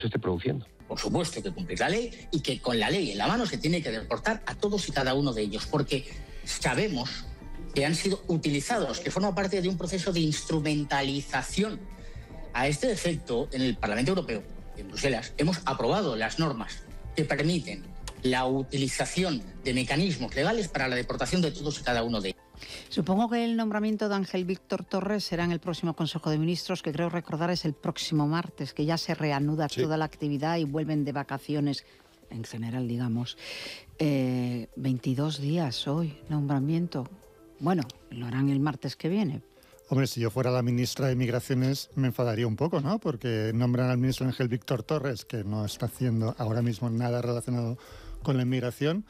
se esté produciendo. Por supuesto hay que cumplir la ley y que con la ley en la mano se tiene que deportar a todos y cada uno de ellos, porque sabemos que han sido utilizados, que forman parte de un proceso de instrumentalización. A este efecto, en el Parlamento Europeo, en Bruselas, hemos aprobado las normas que permiten la utilización de mecanismos legales para la deportación de todos y cada uno de ellos. Supongo que el nombramiento de Ángel Víctor Torres será en el próximo Consejo de Ministros, que creo recordar es el próximo martes, que ya se reanuda toda la actividad y vuelven de vacaciones, en general, digamos. 22 días hoy, nombramiento. Bueno, lo harán el martes que viene. Hombre, si yo fuera la ministra de Migraciones me enfadaría un poco, ¿no? Porque nombran al ministro Ángel Víctor Torres, que no está haciendo ahora mismo nada relacionado con la inmigración,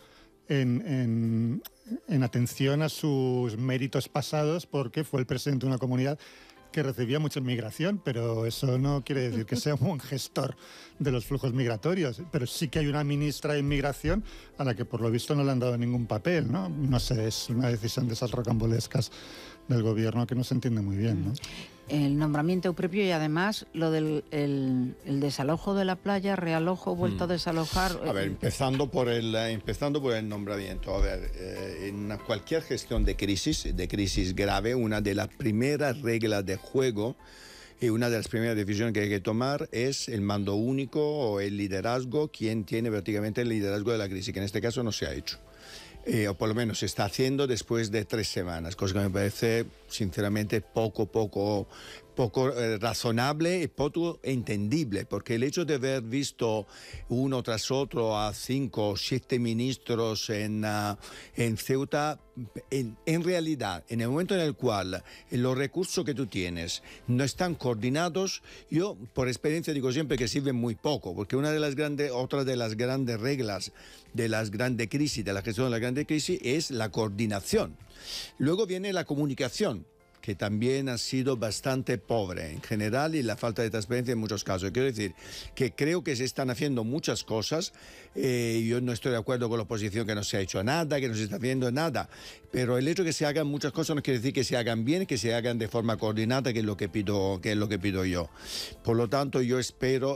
en atención a sus méritos pasados, porque fue el presidente de una comunidad que recibía mucha inmigración, pero eso no quiere decir que sea un buen gestor de los flujos migratorios. Pero sí que hay una ministra de Inmigración a la que por lo visto no le han dado ningún papel, ¿no? No sé, es una decisión de esas rocambolescas del gobierno que no se entiende muy bien, ¿no? El nombramiento propio y además lo del el desalojo de la playa, realojo, vuelto a desalojar. A ver, empezando por el nombramiento. A ver, en cualquier gestión de crisis grave, una de las primeras reglas de juego y una de las primeras decisiones que hay que tomar es el mando único o el liderazgo, quien tiene prácticamente el liderazgo de la crisis, que en este caso no se ha hecho. O por lo menos se está haciendo después de 3 semanas, cosa que me parece sinceramente poco razonable y poco entendible, porque el hecho de haber visto uno tras otro a 5 o 7 ministros en Ceuta, en realidad, en el momento en el cual los recursos que tú tienes no están coordinados, yo por experiencia digo siempre que sirven muy poco, porque otra de las grandes reglas de las grandes crisis, de la gestión de la grande crisis, es la coordinación. Luego viene la comunicación, que también ha sido bastante pobre en general, y la falta de transparencia en muchos casos. Quiero decir que creo que se están haciendo muchas cosas. Yo no estoy de acuerdo con la oposición que no se ha hecho nada, que no se está haciendo nada, pero el hecho de que se hagan muchas cosas no quiere decir que se hagan bien, que se hagan de forma coordinada, que es lo que pido yo. Por lo tanto, yo espero,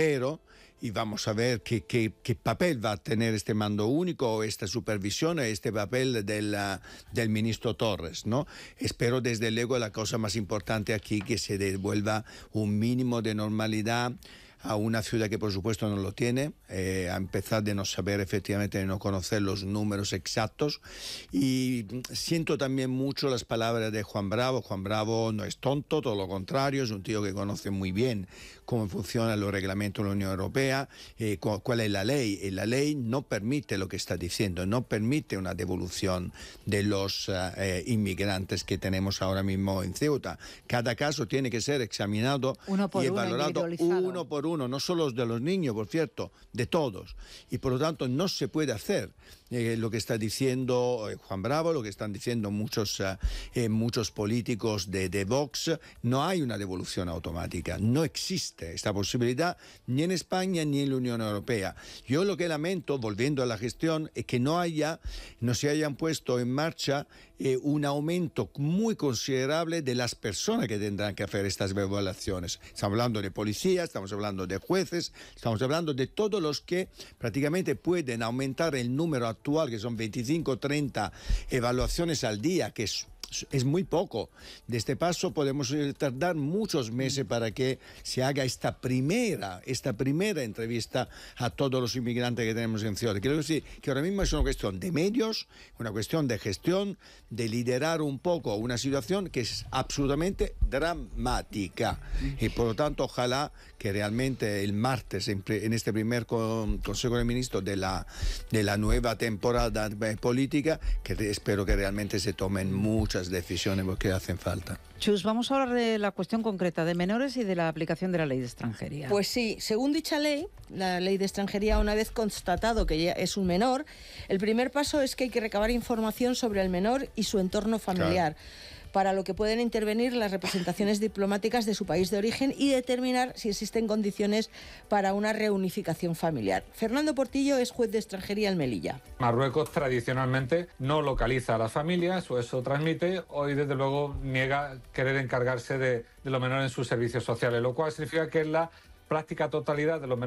y vamos a ver qué papel va a tener este mando único o esta supervisión, este papel del ministro Torres, ¿no? Espero desde luego la cosa más importante aquí, que se devuelva un mínimo de normalidad a una ciudad que por supuesto no lo tiene, a empezar de no saber efectivamente, de no conocer los números exactos. Y siento también mucho las palabras de Juan Bravo. Juan Bravo no es tonto, todo lo contrario, es un tío que conoce muy bien cómo funcionan los reglamentos de la Unión Europea, cuál es la ley. Y la ley no permite lo que está diciendo, no permite una devolución de los inmigrantes que tenemos ahora mismo en Ceuta. Cada caso tiene que ser examinado y valorado uno por uno, no solo de los niños, por cierto, de todos. Y por lo tanto no se puede hacer lo que está diciendo Juan Bravo, lo que están diciendo muchos políticos de Vox. No hay una devolución automática, no existe esta posibilidad ni en España ni en la Unión Europea. Yo lo que lamento, volviendo a la gestión, es que no se hayan puesto en marcha un aumento muy considerable de las personas que tendrán que hacer estas evaluaciones. Estamos hablando de policías, estamos hablando de jueces, estamos hablando de todos los que prácticamente pueden aumentar el número actual, que son 25 o 30 evaluaciones al día, que es muy poco. De este paso podemos tardar muchos meses para que se haga esta primera entrevista a todos los inmigrantes que tenemos en Ceuta. Quiero decir que ahora mismo es una cuestión de medios, una cuestión de gestión, de liderar un poco una situación que es absolutamente dramática. Y por lo tanto, ojalá que realmente el martes, en este primer Consejo de Ministros de la nueva temporada política, que espero que realmente se tomen muchas decisiones porque hacen falta. Chus, vamos a hablar de la cuestión concreta de menores y de la aplicación de la ley de extranjería. Pues sí, según dicha ley, la ley de extranjería, una vez constatado que ya es un menor, el primer paso es que hay que recabar información sobre el menor y su entorno familiar. Claro. Para lo que pueden intervenir las representaciones diplomáticas de su país de origen y determinar si existen condiciones para una reunificación familiar. Fernando Portillo es juez de extranjería en Melilla. Marruecos tradicionalmente no localiza a las familias, o eso transmite, hoy desde luego niega querer encargarse de los menores en sus servicios sociales, lo cual significa que es la práctica totalidad de los